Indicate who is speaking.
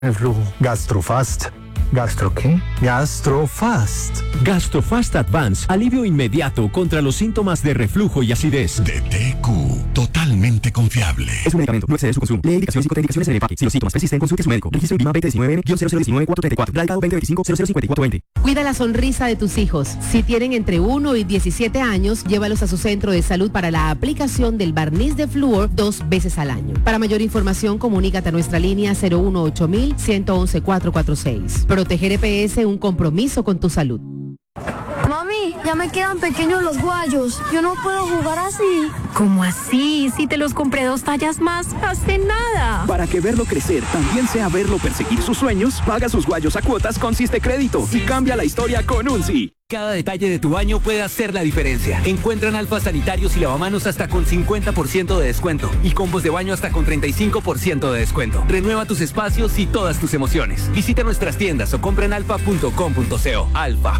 Speaker 1: Reflujo. Gastrofast. ¿Gastro qué? Gastrofast.
Speaker 2: Gastrofast Advance, alivio inmediato contra los síntomas de reflujo y acidez.
Speaker 3: De TQ, totalmente confiable.
Speaker 4: Es un medicamento, no excede su consumo. Lee indicaciones y contraindicaciones en el empaque. Si los síntomas persisten, consulte a su médico. Registro INVIMA 2019-0019-434. Radicado 2025-005420.
Speaker 5: Cuida la sonrisa de tus hijos. Si tienen entre 1 y 17 años, llévalos a su centro de salud para la aplicación del barniz de flúor 2 veces al año. Para mayor información, comunícate a nuestra línea 018-111-446. Proteger EPS, un compromiso con tu salud.
Speaker 6: Mami, ya me quedan pequeños los guayos. Yo no puedo jugar así.
Speaker 7: ¿Cómo así? Si te los compré 2 tallas más hace nada.
Speaker 8: Para que verlo crecer también sea verlo perseguir sus sueños, paga sus guayos a cuotas con Siste Crédito y cambia la historia con un sí.
Speaker 9: Cada detalle de tu baño puede hacer la diferencia. Encuentran alfa sanitarios y lavamanos hasta con 50% de descuento y combos de baño hasta con 35% de descuento. Renueva tus espacios y todas tus emociones. Visita nuestras tiendas o compra en alfa.com.co. Alfa,